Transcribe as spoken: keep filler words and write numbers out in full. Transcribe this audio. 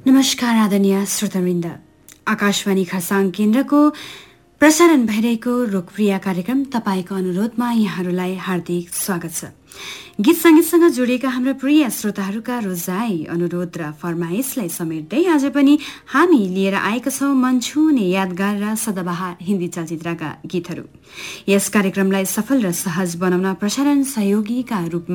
नमस्कार आदरणीय श्रोतावृन्द, आकाशवाणी खरसाङ केन्द्रको प्रसारण भइरहेको लोकप्रिय कार्यक्रम तपाईँको अनुरोधमा यहाँहरूलाई हार्दिक स्वागत छ। गीत सङ्गीतसँग जोडिएका हाम्रा प्रिय श्रोताहरूका रोजाइ, अनुरोध र फरमाइसलाई समेट्दै आज पनि हामी लिएर आएका छौं मन छुने यादगार र सदाबहार हिन्दी चलचित्रका गीतहरू। यस कार्यक्रमलाई सफल र सहज बनाउन प्रसारण सहयोगीका रूपमा